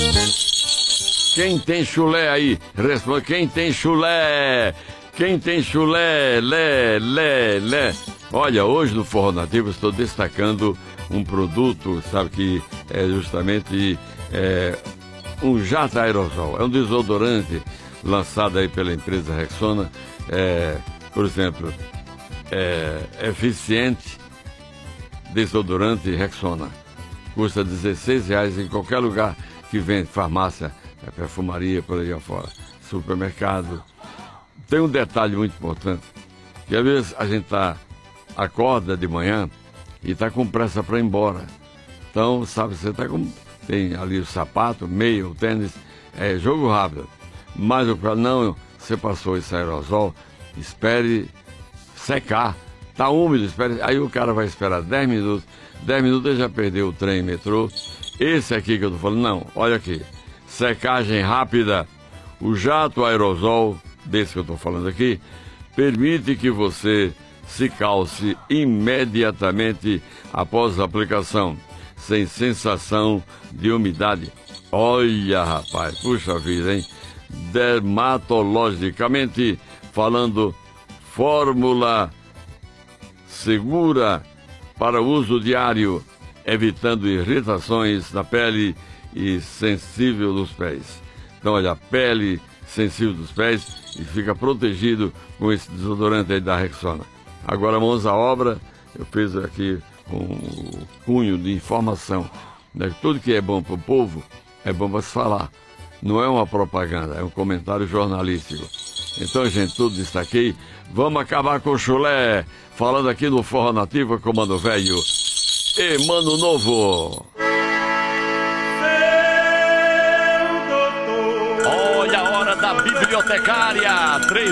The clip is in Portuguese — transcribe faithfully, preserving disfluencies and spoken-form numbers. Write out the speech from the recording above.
Quem tem chulé aí? Responde. Quem tem chulé? Quem tem chulé? Lé, lé, lé. Olha, hoje no Forró Nativo estou destacando um produto, sabe, que é justamente é, um jato aerosol. É um desodorante lançado aí pela empresa Rexona. É, por exemplo, é, eficiente desodorante Rexona. Custa dezesseis reais em qualquer lugar que vende, farmácia, perfumaria, por aí afora, supermercado. Tem um detalhe muito importante, que às vezes a gente tá, acorda de manhã e está com pressa para ir embora. Então, sabe, você tá com, tem ali o sapato, meia, o tênis, é jogo rápido. Mas o cara, não, você passou esse aerosol, espere secar, tá úmido, espere. Aí o cara vai esperar dez minutos, dez minutos ele já perdeu o trem, metrô. Esse aqui que eu tô falando, não, olha aqui, secagem rápida, o jato aerosol, desse que eu estou falando aqui, permite que você se calce imediatamente após a aplicação, sem sensação de umidade. Olha, rapaz, puxa vida, hein? Dermatologicamente falando, fórmula segura para uso diário, evitando irritações na pele e sensível dos pés. Então, olha, a pele sensível dos pés e fica protegido com esse desodorante aí da Rexona. Agora, mãos à obra, eu fiz aqui um, um cunho de informação, né? Tudo que é bom para o povo é bom para se falar. Não é uma propaganda, é um comentário jornalístico. Então, gente, tudo destaquei. Vamos acabar com o chulé, falando aqui no Forró Nativo, Comando Velho e Mano Novo. Olha a hora da bibliotecária. Três